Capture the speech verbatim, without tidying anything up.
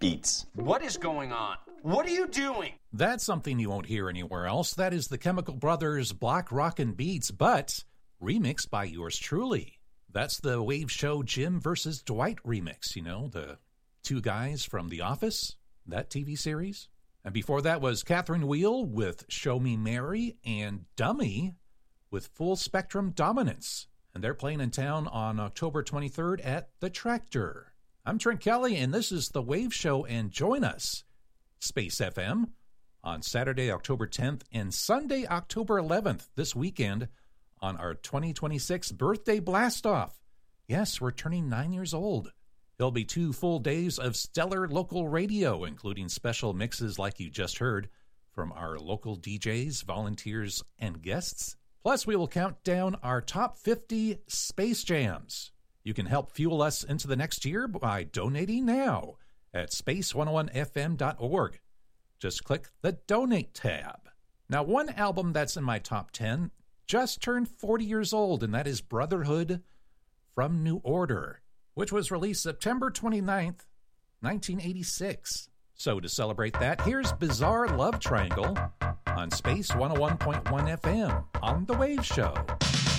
Beats. What is going on? What are you doing? That's something you won't hear anywhere else. That is the Chemical Brothers' Block Rockin' Beats, but remixed by yours truly. That's the Wave Show Jim versus Dwight remix, you know, the two guys from The Office, that T V series. And before that was Catherine Wheel with Show Me Mary and Dummy with Full Spectrum Dominance. And they're playing in town on October twenty-third at The Tractor. I'm Trent Kelly, and this is The Wave Show, and join us, Space F M, on Saturday, October tenth, and Sunday, October eleventh, this weekend, on our twenty twenty-six birthday blast-off. Yes, we're turning nine years old. There'll be two full days of stellar local radio, including special mixes like you just heard from our local D Js, volunteers, and guests. Plus, we will count down our top fifty Space Jams. You can help fuel us into the next year by donating now at space one oh one f m dot org. Just click the Donate tab. Now, one album that's in my top ten just turned forty years old, and that is Brotherhood from New Order, which was released September twenty-ninth, nineteen eighty-six. So to celebrate that, here's Bizarre Love Triangle on Space one oh one point one F M on The Wave Show.